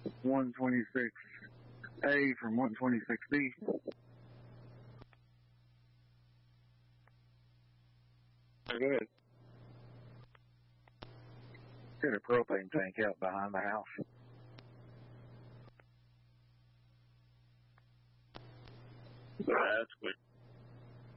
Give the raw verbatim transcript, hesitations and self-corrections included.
one twenty-six A from one twenty-six B. Good. Got a propane tank out behind the house. That's quick.